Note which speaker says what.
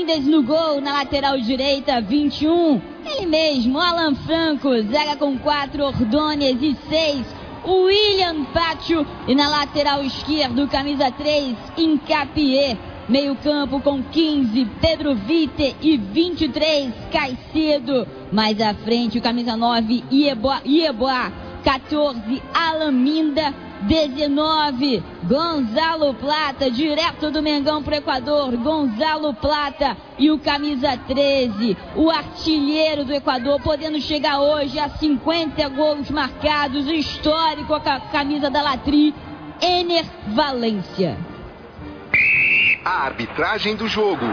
Speaker 1: Mendes no gol, na lateral direita, 21. Ele mesmo, Alan Franco, zaga com 4, Ordóñez e 6, William Pátio. E na lateral esquerdo, camisa 3, Hincapié. Meio campo com 15, Pedro Vite e 23, Caicedo. Mais à frente, o camisa 9, Ieboá. 14, Alan Minda. 19, Gonzalo Plata, direto do Mengão pro Equador, Gonzalo Plata. E o camisa 13, o artilheiro do Equador, podendo chegar hoje a 50 gols marcados, histórico com a camisa da Latri, Ener Valencia.
Speaker 2: A arbitragem do jogo.